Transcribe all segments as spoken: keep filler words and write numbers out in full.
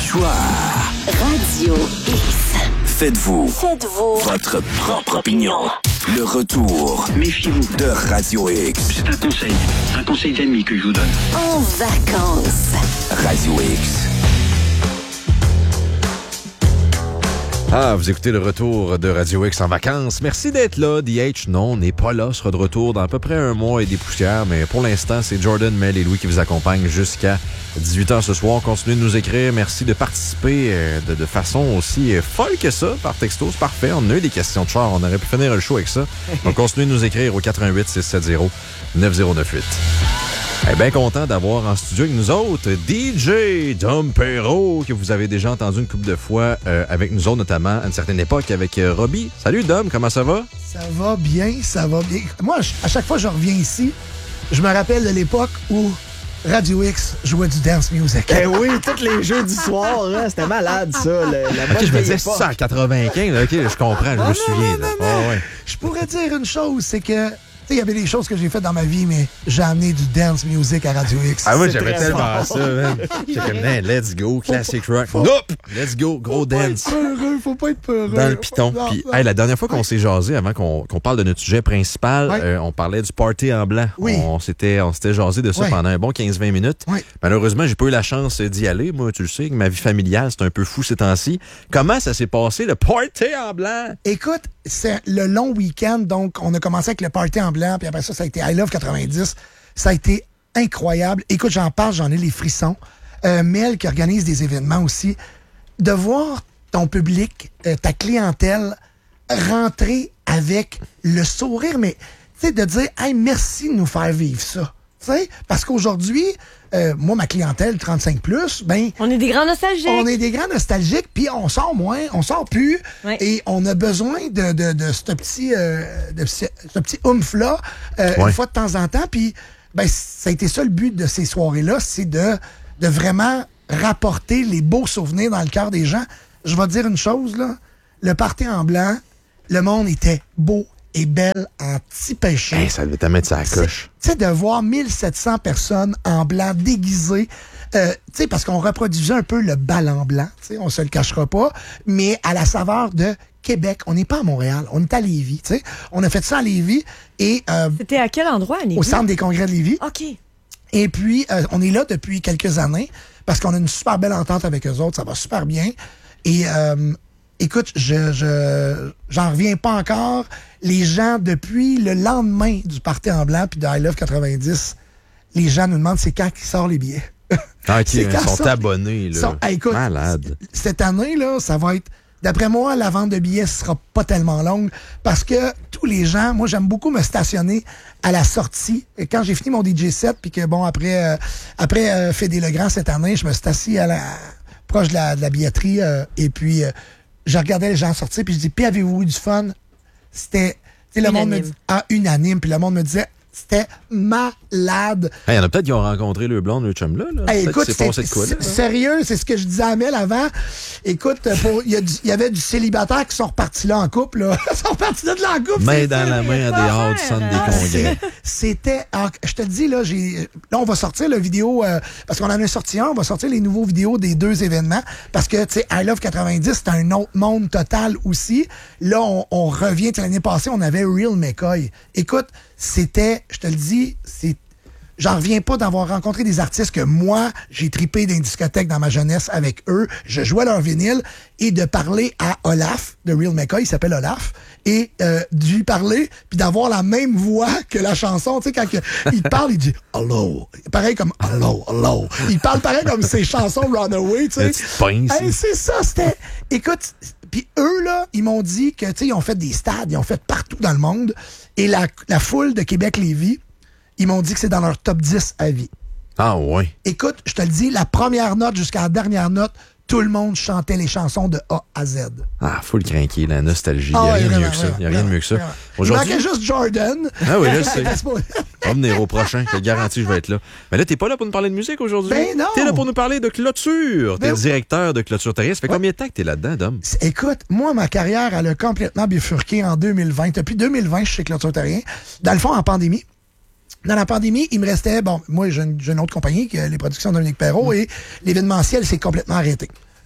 choix. Radio X. Faites-vous. Faites-vous. Votre propre opinion. Le retour. Méfiez-vous. De Radio X. C'est un conseil. Un conseil d'ami que je vous donne. En vacances. Radio X. Ah, vous écoutez le retour de Radio X en vacances. Merci d'être là. D H, non, n'est pas là. Sera de retour dans à peu près un mois et des poussières. Mais pour l'instant, c'est Jordan, Mel et Louis qui vous accompagnent jusqu'à dix-huit heures ce soir. Continuez de nous écrire. Merci de participer de, de façon aussi folle que ça par texto. C'est parfait. On a eu des questions de char. On aurait pu finir le show avec ça. Donc, continuez de nous écrire au quatre un huit, six sept zéro, neuf zéro neuf huit. Eh bien content d'avoir en studio avec nous autres D J Dom Perrault, que vous avez déjà entendu une couple de fois euh, avec nous autres, notamment à une certaine époque avec euh, Robbie. Salut Dom, comment ça va? Ça va bien, ça va bien. Moi, à chaque fois que je reviens ici, je me rappelle de l'époque où Radio X jouait du dance music. Eh oui, tous les jeux du soir, hein, c'était malade, ça. Le, la Ok, je me disais époque. ça en quatre-vingt-quinze, là, ok, je comprends, je Ah, me non, souviens. non, là. non, Ah, non. ouais. Je pourrais dire une chose, c'est que, tu sais, il y avait des choses que j'ai faites dans ma vie, mais j'ai amené du dance music à Radio X. Ah ouais, C'est j'avais très tellement fort. ça, man. J'étais comme, man, let's go, classic rock. faut- Nope! Let's go, gros Faut pas être dance. peureux, faut pas être peureux. Dans le piton. Non, Puis, non. hey, la dernière fois qu'on s'est jasé, avant qu'on qu'on parle de notre sujet principal, Ouais. euh, on parlait du party en blanc. Oui. On s'était on s'était jasé de ça Ouais. pendant un bon quinze vingt minutes. Ouais. Malheureusement, j'ai pas eu la chance d'y aller. Moi, tu le sais, que ma vie familiale, c'est un peu fou ces temps-ci. Comment ça s'est passé, le party en blanc? Écoute, c'est le long week-end, donc on a commencé avec le party en blanc, puis après ça, ça a été I Love quatre-vingt-dix. Ça a été incroyable. Écoute, j'en parle, j'en ai les frissons. Euh, Mel qui organise des événements aussi. De voir ton public, euh, ta clientèle rentrer avec le sourire, mais tu sais, de dire, hey, merci de nous faire vivre ça. Tu sais, parce qu'aujourd'hui, euh, moi, ma clientèle trente-cinq plus, ben, On est des grands nostalgiques. on est des grands nostalgiques, puis on sort moins, on sort plus, Ouais. et on a besoin de, de, de ce petit, euh, de ce, ce petit oomph-là euh, Ouais. une fois de temps en temps. Puis, ben, ça a été ça le but de ces soirées-là, c'est de, de vraiment rapporter les beaux souvenirs dans le cœur des gens. Je vais te dire une chose, là, le party en blanc, le monde était beau et belle en petit péché. Hey, ça devait te mettre sa coche. Tu sais, de voir mille sept cents personnes en blanc déguisées, euh, tu sais, parce qu'on reproduisait un peu le bal en blanc, tu sais, on se le cachera pas, mais à la saveur de Québec. On n'est pas à Montréal, on est à Lévis, tu sais. On a fait ça à Lévis et euh, C'était à quel endroit, Lévis? au centre des congrès de Lévis. OK. Et puis, euh, on est là depuis quelques années parce qu'on a une super belle entente avec eux autres. Ça va super bien. Et euh, écoute, je, je j'en reviens pas encore. Les gens, depuis le lendemain du party en blanc puis de I Love quatre-vingt-dix, les gens nous demandent c'est quand qu'ils sortent les billets. Ah, ok, C'est ils quand sont ça- abonnés, là. Sont- ah, écoute, Malade. Cette année, là, ça va être... D'après moi, la vente de billets sera pas tellement longue parce que tous les gens, moi, j'aime beaucoup me stationner à la sortie. Et quand j'ai fini mon D J set, puis que, bon, après euh, après euh, Fédé Legrand cette année, je me suis assis à la, proche de la, de la billetterie euh, et puis euh, je regardais les gens sortir, puis je dis, puis avez-vous eu du fun? C'était... Tu sais, le monde me Unanime. dit... Ah, unanime, puis le monde me disait... C'était malade. Il y en a peut-être qui ont rencontré le blond, le chum là. là. Hey, Peut-être écoute, qu'il s'est passé c'est- de quoi, là. c'est- sérieux, c'est ce que je disais à Mel avant. Écoute, pour- il y, a du- il y avait du célibataire qui sont repartis là en couple. Là. Ils sont repartis là de là en couple. Main c'est dans sûr. la main à dehors du centre Ah, des congrès. c'est- C'était. alors, je te dis, là, j'ai. Là, on va sortir la vidéo. euh, parce qu'on en a sorti un, on va sortir les nouveaux vidéos des deux événements. Parce que, tu sais, I Love quatre-vingt-dix, c'est un autre monde total aussi. Là, on, on revient. Tu sais, l'année passée, on avait Real McCoy. Écoute, c'était. Je te le dis, c'est. J'en reviens pas d'avoir rencontré des artistes que moi, j'ai tripé dans une discothèque dans ma jeunesse avec eux. Je jouais leur vinyle et de parler à Olaf, de Real McCoy, il s'appelle Olaf, et euh, de lui parler, puis d'avoir la même voix que la chanson. Tu sais, quand que, il parle, il dit « Hello ». Pareil comme « Hello, hello ». Il parle pareil comme ses chansons Runaway, tu sais. La petite pince. Hey, c'est ça, c'était... Écoute, puis eux, là, ils m'ont dit que, tu sais, ils ont fait des stades, ils ont fait partout dans le monde, et la, la foule de Québec-Lévis, ils m'ont dit que c'est dans leur top dix à vie. Ah ouais. Écoute, je te le dis, la première note jusqu'à la dernière note, tout le monde chantait les chansons de A à Z. Ah, faut le craquer, la nostalgie. Il Ah n'y a ouais, rien de vraiment, mieux que ça. Il n'y a vraiment, rien de mieux que ça. vraiment. Il Aujourd'hui. manquait juste Jordan. Ah oui, là, c'est. C'est pas- On va venir au prochain. Je te garantis, je vais être là. Mais là, t'es pas là pour nous parler de musique aujourd'hui. Ben non. T'es là pour nous parler de clôture. T'es Ben- directeur de Clôture Terrien. Ça fait combien de temps que t'es là-dedans, Dom? Écoute, moi, ma carrière, elle a complètement bifurqué en deux mille vingt. Depuis deux mille vingt, je suis chez Clôture Terrien. Dans le fond, en pandémie. Dans la pandémie, il me restait, bon, moi, j'ai une, j'ai une autre compagnie, qui est les productions de Dominique Perrault, et l'événementiel s'est complètement arrêté.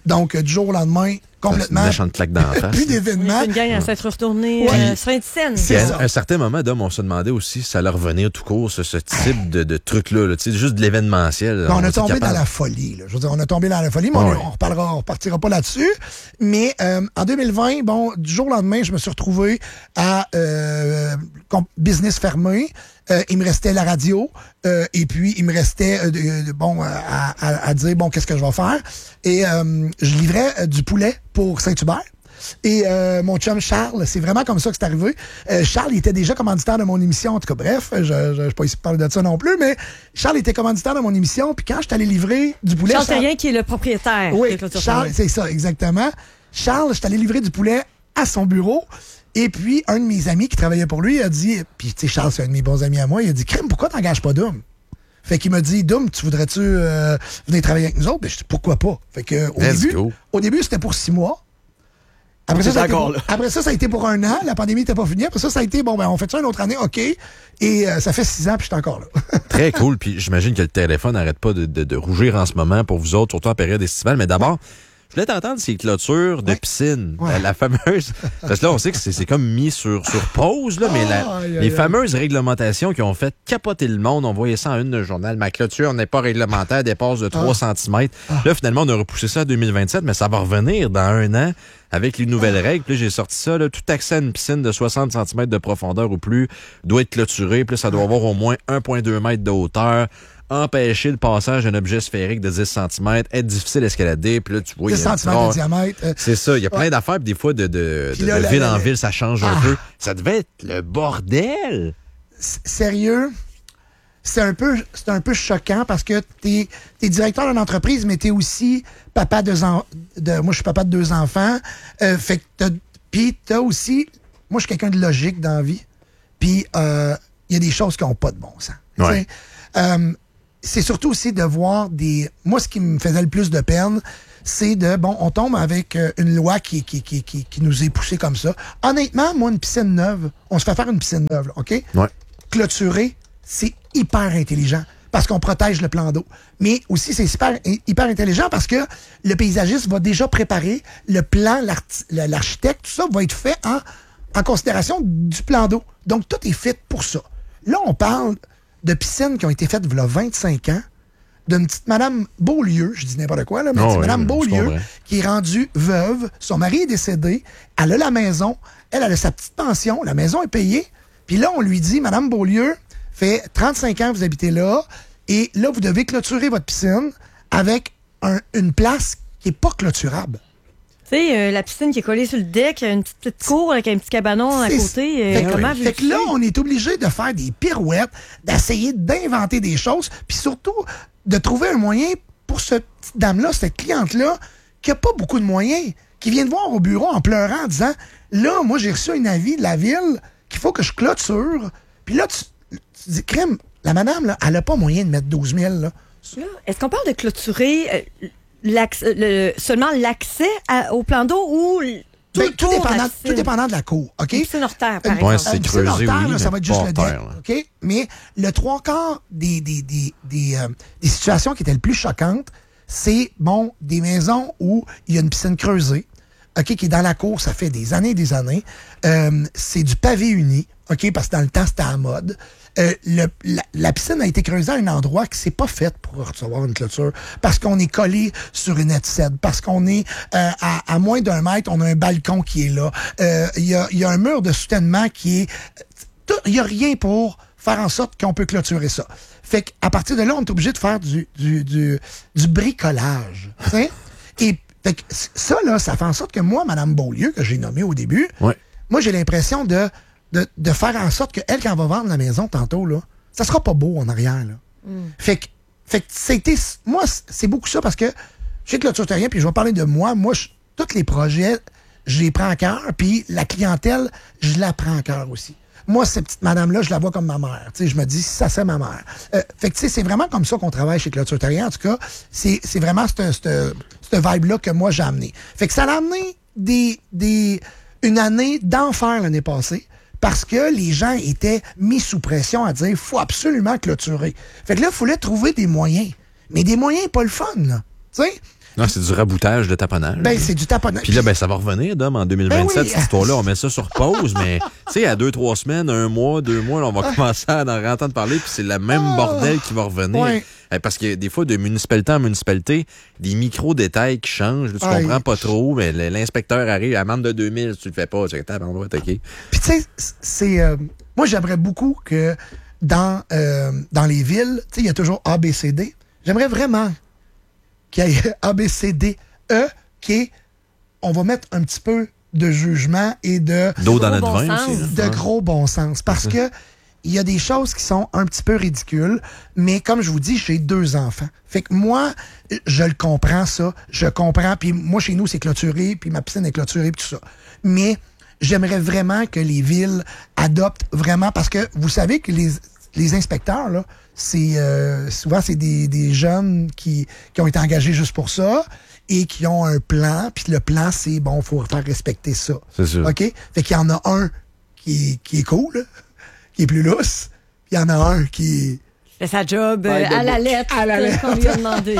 Donc, euh, du jour au lendemain, complètement. Une méchante claque d'en face. Plus On d'événements. est une gang à s'être retournée Ouais. euh, sur une scène. C'est Puis à ça. un certain moment, Dom, on se demandait aussi si ça allait revenir tout court, ce, ce type de, de truc-là, là, tu sais, juste de l'événementiel. On, on a est tombé capable. dans la folie. Là. Je veux dire, on a tombé dans la folie, mais on, Ouais. on reparlera, on repartira pas là-dessus. Mais euh, en deux mille vingt, bon, du jour au lendemain, je me suis retrouvé à euh, com- business fermé. Euh, il me restait la radio euh, et puis il me restait euh, de- de- bon euh, à, à, à dire bon qu'est-ce que je vais faire. Et euh, je livrais euh, du poulet pour Saint-Hubert. Et euh, mon chum Charles, c'est vraiment comme ça que c'est arrivé. Euh, Charles, il était déjà commanditaire de mon émission. En tout cas, bref, je ne suis pas ici pour parler de ça non plus, mais Charles était commanditaire de mon émission. Puis quand je suis allé livrer du poulet... Charles Terrien qui est le propriétaire. Oui, de Clôture Charles, Fermée. c'est ça, exactement. Charles, je suis allé livrer du poulet à son bureau. Et puis, un de mes amis qui travaillait pour lui a dit... Puis, tu sais, Charles, c'est un de mes bons amis à moi. Il a dit, Crème, pourquoi t'engages pas Dom? Fait qu'il m'a dit, Dom, tu voudrais-tu euh, venir travailler avec nous autres? Ben, je dis, pourquoi pas? Fait que, au Let's début, go. au début, c'était pour six mois. Après ça, t'es ça a été encore pour- là. après ça, ça a été pour un an. La pandémie n'était pas finie. Après ça, ça a été, bon, ben, on fait ça une autre année, OK. Et euh, ça fait six ans, puis je suis encore là. Très cool. Puis j'imagine que le téléphone n'arrête pas de, de, de rougir en ce moment pour vous autres, surtout en période estivale. Mais d'abord, je voulais t'entendre ces clôtures de Ouais. piscine. Ouais. La, la fameuse. Parce que là, on sait que c'est c'est comme mis sur, sur pause, là, mais la- Aïe, aïe, les aïe. fameuses réglementations qui ont fait capoter le monde, on voyait ça en une de journal. Ma clôture n'est pas réglementaire, dépasse de trois centimètres. Là, finalement, on a repoussé ça à deux mille vingt-sept, mais ça va revenir dans un an avec les nouvelles règles. Puis là, j'ai sorti ça, là, tout accès à une piscine de soixante centimètres de profondeur ou plus doit être clôturé. Puis là, ça doit avoir au moins un virgule deux mètres de hauteur. Empêcher le passage d'un objet sphérique de dix centimètres, être difficile à escalader, puis là, tu vois... il dix y a une centimètres de tra- diamètre. Euh, C'est ça, il y a plein Ouais. d'affaires, puis des fois, de, de, Puis de- là, de la- ville la- en ville, ça change un Ah. peu. Ça devait être le bordel! s- sérieux, c'est un peu c'est un peu choquant parce que t'es es directeur d'une entreprise, mais t'es aussi papa de, en- de moi je suis papa de deux enfants. Euh, fait que t'as puis t'as aussi moi je suis quelqu'un de logique dans la vie. Puis euh, il y a des choses qui n'ont pas de bon sens. Tu Ouais. sais, euh, c'est surtout aussi de voir des. Moi, ce qui me faisait le plus de peine, c'est de, bon, on tombe avec euh, une loi qui, qui, qui, qui, qui nous est poussée comme ça. Honnêtement, moi, une piscine neuve, on se fait faire une piscine neuve, là, OK? Ouais. Clôturer, c'est hyper intelligent parce qu'on protège le plan d'eau. Mais aussi, c'est super, hyper intelligent parce que le paysagiste va déjà préparer le plan, l'arti- le- l'architecte, tout ça va être fait en, en considération du plan d'eau. Donc, tout est fait pour ça. Là, on parle de piscines qui ont été faites il y a vingt-cinq ans, d'une petite Madame Beaulieu, je dis n'importe quoi, là, mais Oh, c'est oui, Madame je Beaulieu comprends. qui est rendue veuve. Son mari est décédé. Elle a la maison. Elle, elle a sa petite pension. La maison est payée. Puis là, on lui dit, Madame Beaulieu, fait trente-cinq ans que vous habitez là, et là, vous devez clôturer votre piscine avec un- une place qui n'est pas clôturable. Tu sais, euh, la piscine qui est collée sur le deck, une petite, petite cour avec un petit cabanon à C'est- côté. euh, Fait que, comment fait que là, on est obligé de faire des pirouettes, d'essayer d'inventer des choses, puis surtout de trouver un moyen pour cette petite dame-là, cette cliente-là, qui n'a pas beaucoup de moyens, qui vient de voir au bureau en pleurant en disant « Là, moi, j'ai reçu un avis de la ville qu'il faut que je clôture. » Puis là, tu, tu dis « Crème, la madame, là, elle n'a pas moyen de mettre douze mille. Là. Là, est-ce qu'on parle de clôturer euh, l'accès- le- seulement l'accès à- au plan d'eau ou l- tout, Ben, le tout, tour de la dépendant, piscine? tout dépendant de la cour. OK? Une piscine hors terre, par Une- Ouais, exemple. c'est une piscine creusé, hors terre, oui, là, ça mais va être pas juste hors le deck. terre, là. OK? Mais le trois quarts des, des, des, des, euh, des situations qui étaient le plus choquantes, c'est, bon, des maisons où il y a une piscine creusée, OK, qui est dans la cour, ça fait des années et des années. Euh, c'est du pavé uni, OK, parce que dans le temps, c'était à la mode. Euh, le- la, la piscine a été creusée à un endroit qui s'est pas fait pour recevoir une clôture, parce qu'on est collé sur une étincelle, parce qu'on est euh, à, à moins d'un mètre, on a un balcon qui est là. Euh, Il y, a, il y a un mur de soutènement qui est... tout- Il y a rien pour faire en sorte qu'on peut clôturer ça. Fait qu'à partir de là, on est obligé de faire du, du, du, du bricolage. tu sais. Et fait que ça, là, ça fait en sorte que moi, Mme Beaulieu, que j'ai nommée au début, Ouais. moi, j'ai l'impression de, de, de faire en sorte qu'elle, quand elle va vendre la maison tantôt, là, ça sera pas beau en arrière. Là. Fait que, fait que c'était. Moi, c'est beaucoup ça parce que je sais que le Terrien, puis je vais parler de moi. Moi, je- tous les projets, je les prends à cœur, puis la clientèle, je la prends à cœur aussi. Moi, cette petite madame-là, je la vois comme ma mère. Tu sais, je me dis, ça, c'est ma mère. Euh, fait que, tu sais, c'est vraiment comme ça qu'on travaille chez Clôture Terrien. En tout cas, c'est c'est vraiment cette, cette, cette vibe-là que moi, j'ai amené. Fait que ça a amené des, des, une année d'enfer l'année passée parce que les gens étaient mis sous pression à dire, il faut absolument clôturer. Fait que là, il fallait trouver des moyens. Mais des moyens pas le fun, là. Tu sais? Non, c'est du raboutage de taponnage. Ben, c'est du taponnage. Puis là, ben, ça va revenir, Dom, en deux mille vingt-sept, Ben oui. cette histoire-là. On met ça sur pause, mais, tu sais, à deux, trois semaines, un mois, deux mois, là, on va commencer à en entendre parler, puis c'est le même Ah. bordel qui va revenir. Ouais. Eh, Parce que des fois, de municipalité en municipalité, des micro-détails qui changent. Là, tu Aïe. comprends pas trop, mais l'inspecteur arrive, amende de deux mille, si tu le fais pas, tu dis, attends, on va attaquer. Puis tu sais, c'est... euh, moi, j'aimerais beaucoup que dans, euh, dans les villes, tu sais, il y a toujours A, B, C, D. J'aimerais vraiment qu'il y ait A, B, C, D, E, qui est... On va mettre un petit peu de jugement et de... D'eau dans Gros notre bon vin sens. aussi. là. de gros bon sens. Parce que il y a des choses qui sont un petit peu ridicules, mais comme je vous dis, j'ai deux enfants. Fait que moi, je le comprends, ça. Je comprends. Puis moi, chez nous, c'est clôturé, puis ma piscine est clôturée, puis tout ça. Mais j'aimerais vraiment que les villes adoptent vraiment, parce que vous savez que les, les inspecteurs, là, c'est euh, souvent, c'est des, des jeunes qui, qui ont été engagés juste pour ça et qui ont un plan, puis le plan, c'est, bon, il faut faire respecter ça. C'est sûr. OK? Fait qu'il y en a un qui, qui est cool, qui est plus lousse, puis il y en a un qui... Fait sa job euh, Ouais, de à la bouc. lettre, À la euh, lettre. qu'on lui a demandé.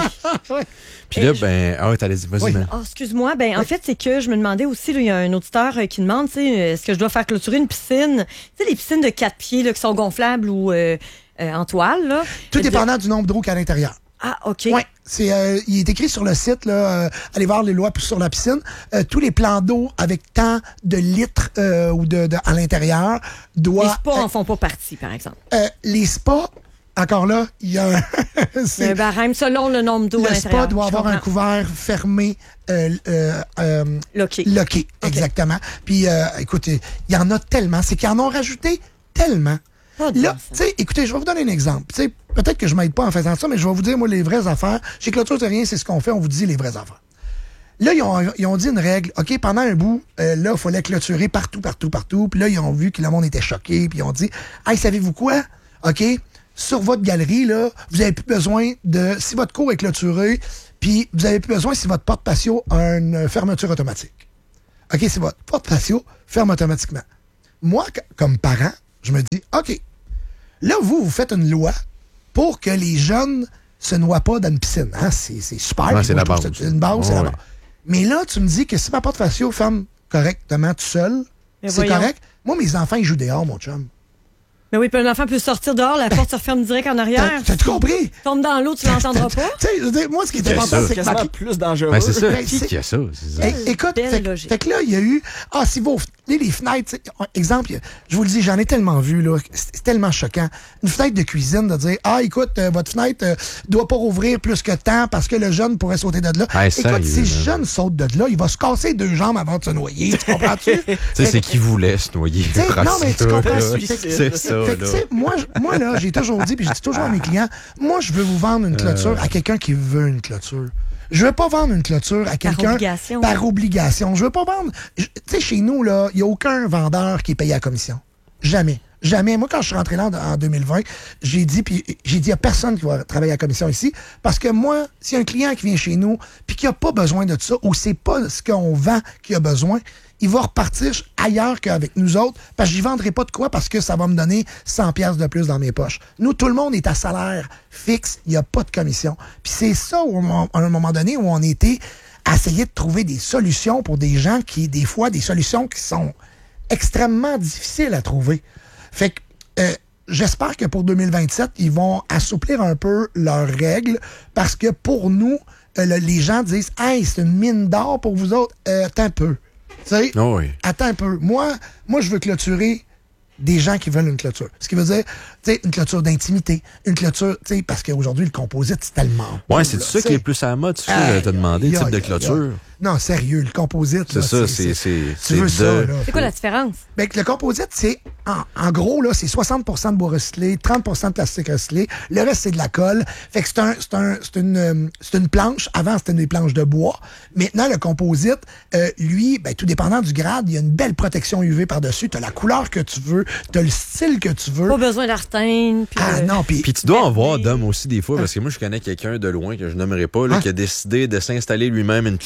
Puis là, ben, ah ouais, t'allais dire, vas-y, Oui. man. Oh, excuse-moi. Ben, en fait, c'est que je me demandais aussi, là, il y a un auditeur euh, qui demande, tu sais, euh, est-ce que je dois faire clôturer une piscine? Tu sais, les piscines de quatre pieds, là, qui sont gonflables ou euh, euh, en toile, là. Tout Je veux dépendant du nombre d'eau qu'il y a à l'intérieur. Ah, OK. Oui, c'est euh, il est écrit sur le site, là, euh, allez voir les lois sur la piscine. Euh, tous les plans d'eau avec tant de litres euh, ou de, de- à l'intérieur Les doivent... spas en font pas partie, par exemple. euh, les spas, encore là, il y a un... Il y a un c'est- barème selon le nombre d'eau à le l'intérieur. spa doit Je avoir un comprends. couvert fermé, euh, euh, euh, Loqué. loqué, exactement. Puis, euh, écoute, il y en a tellement. C'est qu'ils en ont rajouté tellement. Pas de Là, bon tu sens. sais, écoutez, je vais vous donner un exemple. Tu sais, peut-être que je m'aide pas en faisant ça, mais je vais vous dire, moi, les vraies affaires. Chez Clôture de rien, c'est ce qu'on fait, on vous dit les vraies affaires. Là, ils ont, ils ont dit une règle. OK, pendant un bout, euh, là, il fallait clôturer partout, partout, partout. Puis là, ils ont vu que le monde était choqué. Puis ils ont dit, hey, savez-vous quoi? OK, sur votre galerie, là, vous avez plus besoin de... Si votre cour est clôturée, puis vous avez plus besoin si votre porte patio a une fermeture automatique. OK, c'est votre porte patio ferme automatiquement. Moi, c- comme parent, je me dis, OK, là, vous, vous faites une loi pour que les jeunes se noient pas dans une piscine. Hein? C'est, c'est super. Ouais, Puis c'est moi, la je trouve base. que C'est une base, c'est la Ouais. base. Mais là, tu me dis que si ma porte patio ferme correctement tout seul, Mais c'est voyons. correct. Moi, mes enfants, ils jouent dehors, mon chum. Mais oui, puis un enfant peut sortir dehors, la porte se referme direct en arrière. T'as, t'as-tu compris? Tombe dans l'eau, tu l'entendras pas. Tu sais, je veux dire, moi, ce qui est Qu'est-ce important, ça? c'est que ma, Quasiment plus dangereux. Ben, c'est ça. Ben, Qui c'est- qui a ça? C'est ça. Hey, écoute, Belle fait, logique. fait que là, il y a eu... Ah, si vous... Les, les fenêtres... tu sais, exemple, je vous le dis, j'en ai tellement vu, là. C'est c'est tellement choquant. Une fenêtre de cuisine, de dire, ah, écoute, euh, votre fenêtre euh, doit pas rouvrir plus que tant parce que le jeune pourrait sauter de là. Hey, écoute, sérieux, si le man. jeune saute de là, il va se casser deux jambes avant de se noyer. Tu comprends-tu? Tu sais, c'est qui voulait se noyer. Tu sais, non, mais tu comprends. Là, Fait que- C'est ça, Fait que, là. tu sais, moi, je- moi, là, j'ai toujours dit, puis je dis toujours à mes clients, moi, je veux vous vendre une clôture à quelqu'un qui veut une clôture. Je veux pas vendre une clôture à quelqu'un obligation. par obligation. Je veux pas vendre. je- Tu sais, chez nous, là, il n'y a aucun vendeur qui est payé à commission. Jamais. Jamais. Moi, quand je suis rentré là en, en deux mille vingt, j'ai dit, puis j'ai dit à personne qui va travailler à commission ici, parce que moi, s'il y a un client qui vient chez nous, puis qui n'a pas besoin de ça, ou c'est pas ce qu'on vend qui a besoin, il va repartir ailleurs qu'avec nous autres, parce que j'y vendrai pas de quoi, parce que ça va me donner cent piastres de plus dans mes poches. Nous, tout le monde est à salaire fixe, il n'y a pas de commission. Puis c'est ça, où, à un moment donné, où on était à essayer de trouver des solutions pour des gens qui, des fois, des solutions qui sont extrêmement difficiles à trouver. Fait que euh, j'espère que pour deux mille vingt-sept, ils vont assouplir un peu leurs règles parce que pour nous, euh, le- les gens disent « Hey, c'est une mine d'or pour vous autres. Euh, attends un peu. » Tu sais, Oh oui. attends un peu. Moi, moi, je veux clôturer des gens qui veulent une clôture. Ce qui veut dire, tu sais, une clôture d'intimité, une clôture, tu sais, parce qu'aujourd'hui, le composite, c'est tellement... Ouais, beau, c'est là, ça tu qui sais. est plus à la mode, c'est ça, Aïe, que t'as demandé, aïe, type de aïe, clôture. aïe. Non, sérieux, le composite, C'est là, ça, c'est- c'est- Tu c'est veux de- ça, là. C'est quoi la différence? Ben, que le composite, c'est, en, en gros, là, c'est soixante pour cent de bois recyclé, trente pour cent de plastique recyclé. Le reste, c'est de la colle. Fait que c'est un, c'est un, c'est une, euh, c'est une planche. Avant, c'était des planches de bois. Maintenant, le composite, euh, lui, ben, tout dépendant du grade, il y a une belle protection U V par-dessus. T'as la couleur que tu veux, t'as le style que tu veux. Pas besoin d'artène. puis Ah, de- non, puis Puis tu dois en voir Oui. d'hommes aussi des fois, parce que moi, je connais quelqu'un de loin que je nommerai pas, là, Ah. qui a décidé de s'installer lui-même une clôture.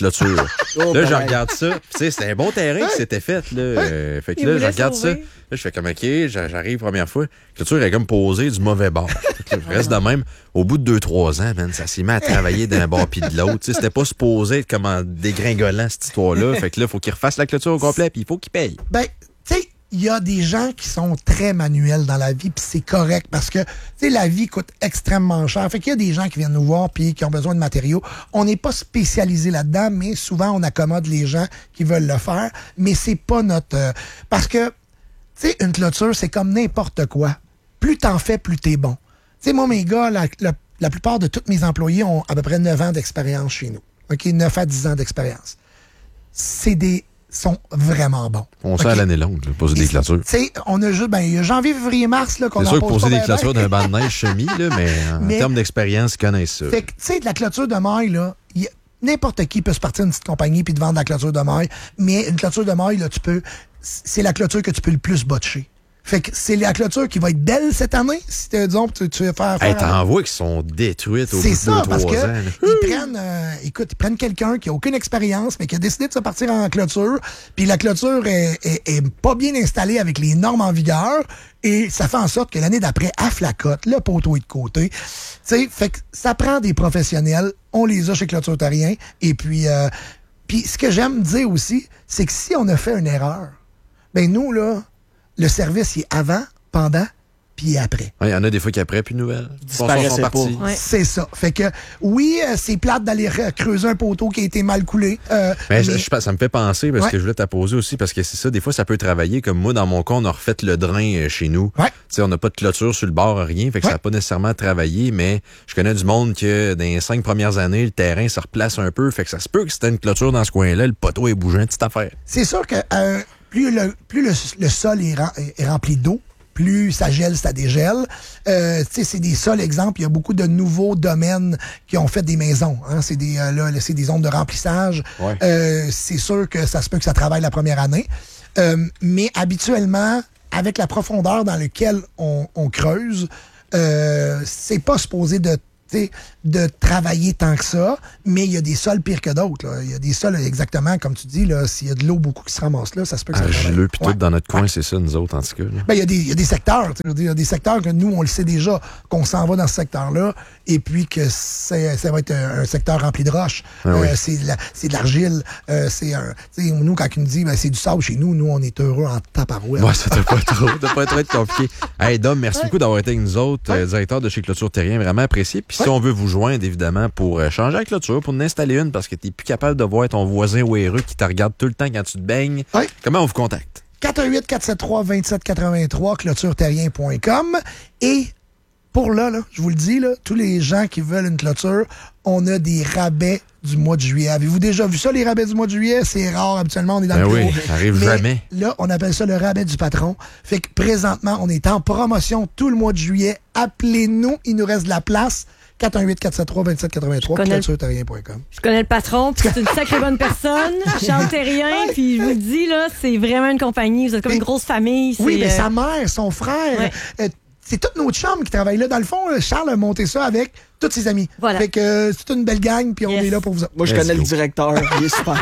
Oh, là, je pareil. regarde ça. Tu sais, c'était un bon terrain qui s'était fait. Là. Euh, fait que Il là, je voulait regarde sauver. ça. Là, je fais comme, OK, j'a- j'arrive première fois. La clôture est comme posée du mauvais bord. Fait que là, je reste de même. Au bout de deux trois ans, man, ça s'est mis à travailler d'un bord puis de l'autre. Tu sais, c'était pas supposé être comme en dégringolant, cette histoire-là. Fait que là, il faut qu'il refasse la clôture au complet puis il faut qu'il paye. Ben, tu sais, il y a des gens qui sont très manuels dans la vie, puis c'est correct parce que, tu sais, la vie coûte extrêmement cher. Fait qu'il y a des gens qui viennent nous voir puis qui ont besoin de matériaux. On n'est pas spécialisé là-dedans, mais souvent, on accommode les gens qui veulent le faire. Mais c'est pas notre... euh, parce que, tu sais, une clôture, c'est comme n'importe quoi. Plus t'en fais, plus t'es bon. Tu sais, moi, mes gars, la, la, la plupart de tous mes employés ont à peu près neuf ans d'expérience chez nous. OK? neuf à dix ans d'expérience. C'est des... sont vraiment bons. On sait à OK? l'année longue, là, poser des clôtures. Tu sais, on a juste, ben, il y a janvier, février, mars, là, qu'on C'est en sûr que pose poser pas des ben, ben. clôtures d'un banc de neige semi, là, mais en Mais- termes d'expérience, ils connaissent ça. Fait que, tu sais, de la clôture de maille, là, il y a- n'importe qui peut se partir d'une petite compagnie puis te vendre de la clôture de maille. Mais une clôture de maille, là, tu peux, c'est la clôture que tu peux le plus botcher. Fait que c'est la clôture qui va être belle cette année. Si, tu- disons, tu, tu veux faire... Hey, faire t'en vois qui sont détruites au bout c'est de ça, deux, parce trois que ans. là. ils prennent, euh, écoute, ils prennent quelqu'un qui a aucune expérience, mais qui a décidé de se partir en clôture, puis la clôture est, est, est pas bien installée avec les normes en vigueur, et ça fait en sorte que l'année d'après, à flacote, le poteau est de côté. Tu sais, fait que ça prend des professionnels, on les a chez Clôture Terrien, et puis, euh, puis ce que j'aime dire aussi, c'est que si on a fait une erreur, ben nous, là, le service, il est avant, pendant, puis après. Il y en a des fois qui après, plus de nouvelles. Les sponsors sont Disparaissait partis. pas. Ouais. C'est ça. Fait que, oui, euh, c'est plate d'aller re- creuser un poteau qui a été mal coulé. euh, Mais, mais- je- je- ça me fait penser, parce Ouais. que je voulais t'apposer aussi, parce que c'est ça, des fois, ça peut travailler. Comme moi, dans mon cas, on a refait le drain euh, chez nous. Ouais. Tu sais, on n'a pas de clôture sur le bord, rien, fait que Ouais. ça n'a pas nécessairement travaillé, mais je connais du monde que dans les cinq premières années, le terrain se replace un peu, fait que ça se peut que c'était une clôture dans ce coin-là, le poteau est bougeant, petite affaire. C'est sûr que euh, plus, le, plus le, le sol est, ren- est rempli d'eau, plus ça gèle, ça dégèle. Euh, tu sais, c'est des sols, exemple, il y a beaucoup de nouveaux domaines qui ont fait des maisons. Hein, c'est des euh, là, c'est des zones de remplissage. Ouais. Euh, c'est sûr que ça se peut que ça travaille la première année. Euh, mais habituellement, avec la profondeur dans laquelle on, on creuse, euh, c'est pas supposé de tu sais, de travailler tant que ça, mais il y a des sols pires que d'autres. là. Il y a des sols, exactement, comme tu dis, là, s'il y a de l'eau beaucoup qui se ramasse là, ça se peut que ça travaille. Argileux, puis Ouais. tout dans notre coin, c'est ça, nous autres, en tout cas. là. Ben, il y a des, il y a des secteurs, tu sais, je veux dire, il y a des secteurs que nous, on le sait déjà, qu'on s'en va dans ce secteur-là, et puis que c'est, ça va être un, un secteur rempli de roches. Ah oui. Euh, c'est, de la- c'est de l'argile. Euh, c'est un, tu sais, nous, quand ils nous disent, ben, c'est du sable chez nous, nous, on est heureux en taparouette. Ouais, ça doit pas trop, ça doit pas trop être compliqué. Hey, Dom, merci beaucoup d'avoir été avec nous autres, euh, directeur de chez Clôture Terrien, vraiment apprécié. Puis si Ouais. on veut vous joindre, évidemment, pour euh, changer la clôture, pour en installer une, parce que t'es plus capable de voir ton voisin ouéreux qui te regarde tout le temps quand tu te baignes, Ouais. comment on vous contacte? quatre un huit, quatre sept trois, deux sept huit trois, clôture terrien point com. Et pour là, là, je vous le dis, là, tous les gens qui veulent une clôture, on a des rabais du mois de juillet. Avez-vous déjà vu ça, les rabais du mois de juillet? C'est rare, habituellement, on est dans Ben le oui, bureau. ça arrive Mais jamais. Là, on appelle ça le rabais du patron. Fait que présentement, on est en promotion tout le mois de juillet. Appelez-nous, il nous reste de la place. quatre un huit, quatre sept trois, deux sept huit trois, connais le- clôture terrien point com. Je connais le patron, puis c'est une sacrée bonne personne. Charles Terrien, puis je vous le dis, là, c'est vraiment une compagnie. Vous êtes comme une grosse famille. Oui, c'est, mais euh, sa mère, son frère, Ouais. euh, c'est toute notre chambre qui travaille là. Dans le fond, euh, Charles a monté ça avec tous ses amis. Voilà. Fait que euh, c'est une belle gang, puis on Yes. est là pour vous. Moi, je Let's connais go. le directeur. Il est super.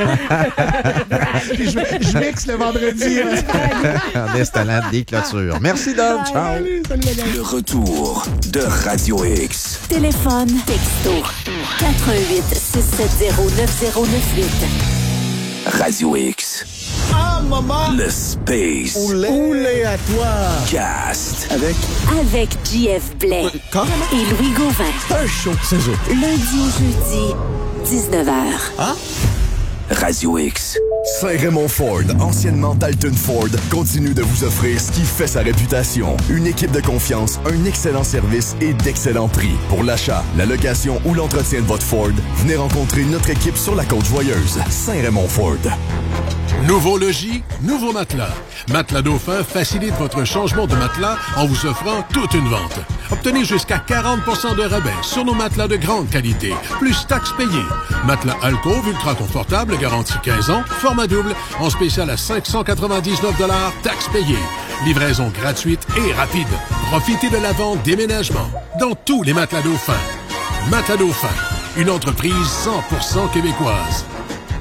Puis je, je mixe le vendredi. hein. En installant des clôtures. Merci, Dom. Ciao. Salut, salut la gang. Le retour de Radio X. Téléphone, texto, quatre un huit, six sept zéro, neuf zéro neuf huit. Radio X. Ah, maman! Le Space Oulé à toi. Cast. Avec Avec J F Blais Carrément. et Louis Gauvin. un show. C'est ça. Lundi au jeudi, dix-neuf heures. Radio X. Saint-Raymond Ford, anciennement Dalton Ford, continue de vous offrir ce qui fait sa réputation. Une équipe de confiance, un excellent service et d'excellents prix. Pour l'achat, la location ou l'entretien de votre Ford, venez rencontrer notre équipe sur la Côte-Joyeuse. Saint-Raymond Ford. Nouveau logis, nouveau matelas. Matelas Dauphin facilite votre changement de matelas en vous offrant toute une vente. Obtenez jusqu'à quarante pour cent de rabais sur nos matelas de grande qualité, plus taxes payées. Matelas Alcove ultra confortable, garantie quinze ans, format double, en spécial à cinq cent quatre-vingt-dix-neuf dollars, taxes payées. Livraison gratuite et rapide. Profitez de la vente déménagement dans tous les matelas Dauphin. Matelas Dauphin, une entreprise cent pour cent québécoise.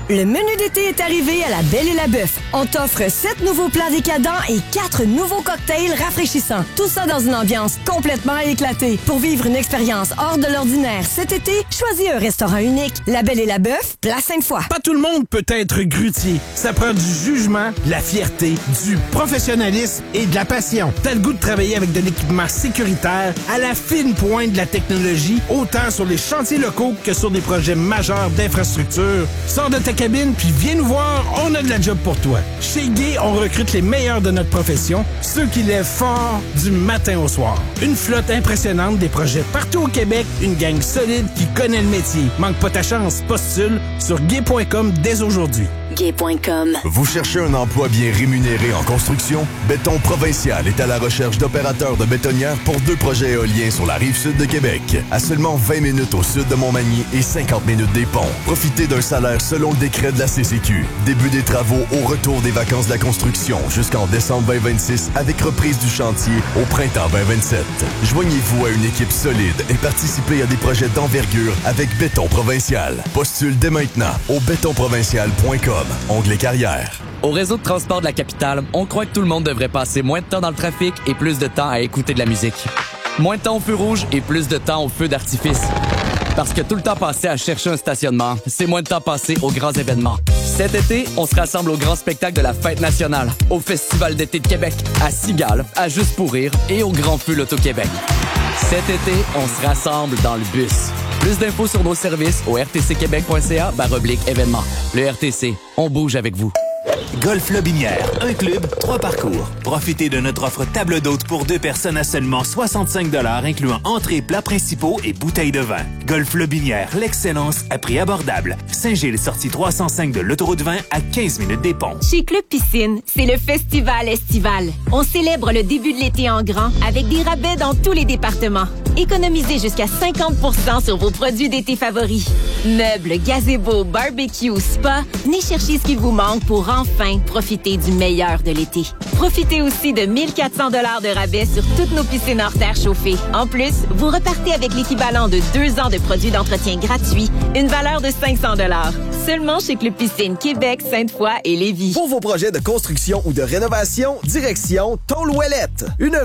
Le menu d'été est arrivé à la Belle et la Bœuf. On t'offre sept nouveaux plats décadents et quatre nouveaux cocktails rafraîchissants. Tout ça dans une ambiance complètement éclatée. Pour vivre une expérience hors de l'ordinaire cet été, choisis un restaurant unique. La Belle et la Bœuf, Place Sainte-Foy. Pas tout le monde peut être grutier. Ça prend du jugement, de la fierté, du professionnalisme et de la passion. T'as le goût de travailler avec de l'équipement sécuritaire à la fine pointe de la technologie, autant sur les chantiers locaux que sur des projets majeurs d'infrastructure. Sors de ta cabine puis viens nous voir, on a de la job pour toi. Chez Gay, on recrute les meilleurs de notre profession, ceux qui lèvent fort du matin au soir. Une flotte impressionnante, des projets partout au Québec, une gang solide qui connaît le métier. Manque pas ta chance, postule sur gay point com dès aujourd'hui. gay point com. Vous cherchez un emploi bien rémunéré en construction? Béton Provincial est à la recherche d'opérateurs de bétonnières pour deux projets éoliens sur la rive sud de Québec. À seulement vingt minutes au sud de Montmagny et cinquante minutes des ponts. Profitez d'un salaire selon le décret de la C C Q. Début des travaux au retour des vacances de la construction jusqu'en décembre vingt vingt-six avec reprise du chantier au printemps vingt vingt-sept. Joignez-vous à une équipe solide et participez à des projets d'envergure avec Béton Provincial. Postule dès maintenant au béton provincial point com. Onglet carrière. Au réseau de transport de la capitale, on croit que tout le monde devrait passer moins de temps dans le trafic et plus de temps à écouter de la musique. Moins de temps au feu rouge et plus de temps au feu d'artifice. Parce que tout le temps passé à chercher un stationnement, c'est moins de temps passé aux grands événements. Cet été, on se rassemble au grand spectacle de la Fête nationale, au Festival d'été de Québec, à Cigale, à Juste pour rire et au Grand Feu Loto-Québec. Cet été, on se rassemble dans le bus. Plus d'infos sur nos services au r t c québec point c a barre oblique événements. Le R T C, on bouge avec vous. Golf Lobinière, un club, trois parcours. Profitez de notre offre table d'hôte pour deux personnes à seulement soixante-cinq dollars, incluant entrées, plats principaux et bouteilles de vin. Golf Lobinière, l'excellence à prix abordable. Saint-Gilles, sortie trois cent cinq de l'autoroute vingt à quinze minutes des ponts. Chez Club Piscine, c'est le festival estival. On célèbre le début de l'été en grand avec des rabais dans tous les départements. Économisez jusqu'à cinquante pour cent sur vos produits d'été favoris. Meubles, gazebo, barbecue, spa, venez chercher ce qui vous manque pour enfin profiter du meilleur de l'été. Profitez aussi de mille quatre cents dollars de rabais sur toutes nos piscines hors terre chauffées. En plus, vous repartez avec l'équivalent de deux ans de produits d'entretien gratuits, une valeur de cinq cents dollars. Seulement chez Club Piscine Québec, Sainte-Foy et Lévis. Pour vos projets de construction ou de rénovation, direction Tôle Ouellette. Une